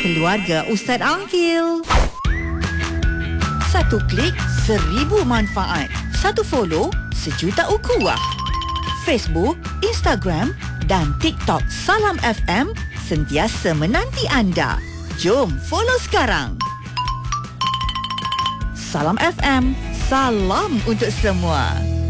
keluarga Ustaz Ahil. Satu klik, 1000 manfaat. Satu follow, 1 juta ukhuwah. Facebook, Instagram dan TikTok Salam FM sentiasa menanti anda. Jom follow sekarang. Salam FM, salam untuk semua.